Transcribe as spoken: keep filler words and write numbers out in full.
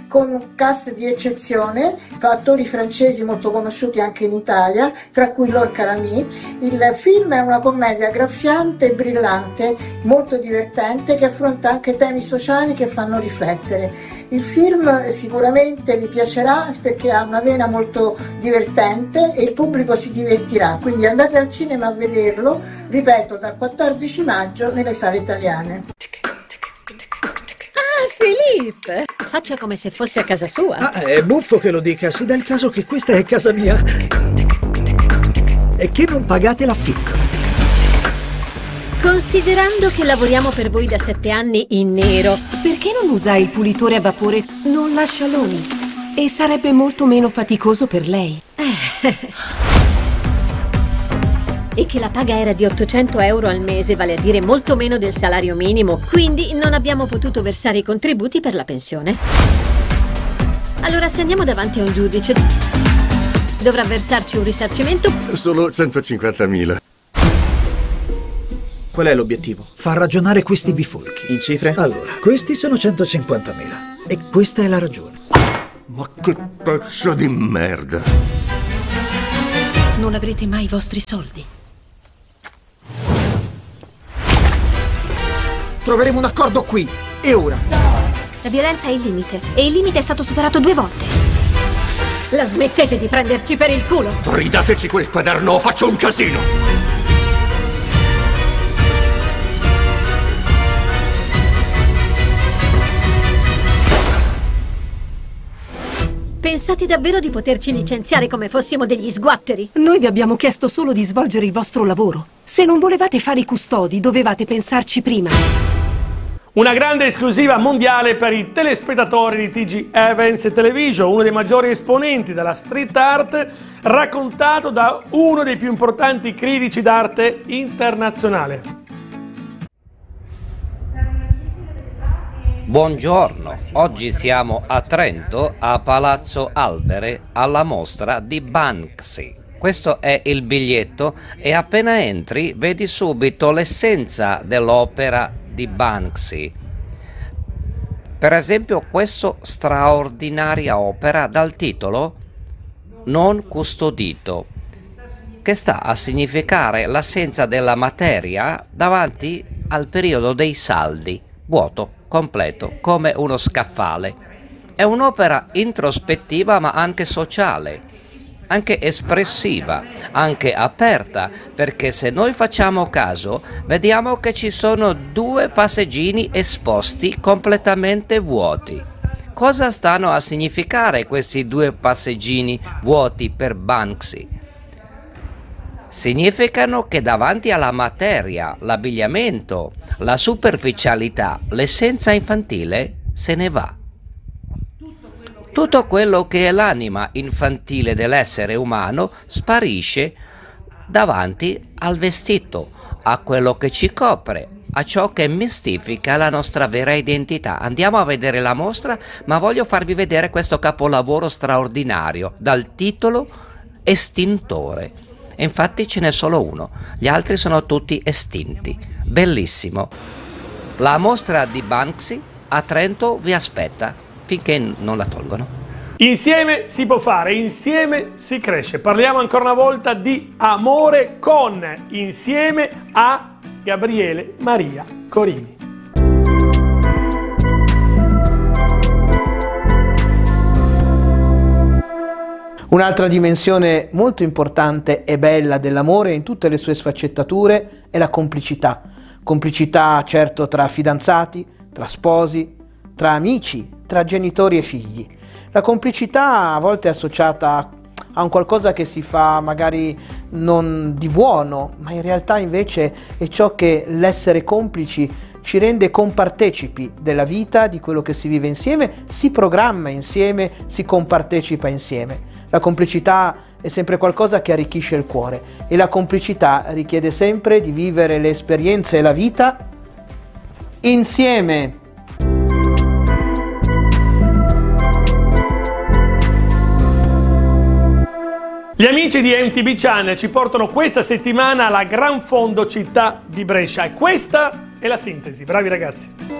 con un cast di eccezione, attori francesi molto conosciuti anche in Italia, tra cui Lorca Lamy. Il film è una commedia graffiante e brillante, molto divertente, che affronta anche temi sociali che fanno riflettere. Il film sicuramente vi piacerà perché ha una vena molto divertente e il pubblico si divertirà, quindi andate al cinema a vederlo, ripeto, dal quattordici maggio nelle sale italiane. Ah, Filippo! Faccia come se fosse a casa sua. Ah, è buffo che lo dica, si dà il caso che questa è casa mia e che non pagate l'affitto. Considerando che lavoriamo per voi da sette anni in nero, perché non usa il pulitore a vapore? Non lascia loni e sarebbe molto meno faticoso per lei. E che la paga era di ottocento euro al mese, vale a dire molto meno del salario minimo, quindi non abbiamo potuto versare i contributi per la pensione. Allora, se andiamo davanti a un giudice, dovrà versarci un risarcimento. Solo centocinquantamila. Qual è l'obiettivo? Far ragionare questi bifolchi. In cifre? Allora, questi sono centocinquantamila e questa è la ragione. Ma che pezzo di merda! Non avrete mai i vostri soldi. Troveremo un accordo qui e ora. La violenza è il limite e il limite è stato superato due volte. La smettete di prenderci per il culo? Ridateci quel quaderno o faccio un casino! Pensate davvero di poterci licenziare come fossimo degli sguatteri? Noi vi abbiamo chiesto solo di svolgere il vostro lavoro. Se non volevate fare i custodi, dovevate pensarci prima. Una grande esclusiva mondiale per i telespettatori di T G Evans Television, uno dei maggiori esponenti della street art, raccontato da uno dei più importanti critici d'arte internazionale. Buongiorno, oggi siamo a Trento, a Palazzo Albere, alla mostra di Banksy. Questo è il biglietto e appena entri vedi subito l'essenza dell'opera di Banksy. Per esempio questa straordinaria opera dal titolo Non custodito, che sta a significare l'assenza della materia davanti al periodo dei saldi, vuoto, completo, come uno scaffale. È un'opera introspettiva ma anche sociale, anche espressiva, anche aperta, perché se noi facciamo caso vediamo che ci sono due passeggini esposti completamente vuoti. Cosa stanno a significare questi due passeggini vuoti per Banksy? Significano che davanti alla materia, l'abbigliamento, la superficialità, l'essenza infantile se ne va. Tutto quello che è l'anima infantile dell'essere umano sparisce davanti al vestito, a quello che ci copre, a ciò che mistifica la nostra vera identità. Andiamo a vedere la mostra, ma voglio farvi vedere questo capolavoro straordinario dal titolo Estintore. Infatti ce n'è solo uno, gli altri sono tutti estinti. Bellissimo. La mostra di Banksy a Trento vi aspetta finché non la tolgono. Insieme si può fare, insieme si cresce. Parliamo ancora una volta di amore con insieme a Gabriele Maria Corini. Un'altra dimensione molto importante e bella dell'amore in tutte le sue sfaccettature è la complicità. Complicità certo tra fidanzati, tra sposi, tra amici, tra genitori e figli. La complicità a volte è associata a un qualcosa che si fa magari non di buono, ma in realtà invece è ciò che l'essere complici ci rende compartecipi della vita, di quello che si vive insieme, si programma insieme, si compartecipa insieme. La complicità è sempre qualcosa che arricchisce il cuore e la complicità richiede sempre di vivere le esperienze e la vita insieme. Gli amici di M T V Channel ci portano questa settimana alla Gran Fondo Città di Brescia e questa è la sintesi. Bravi ragazzi.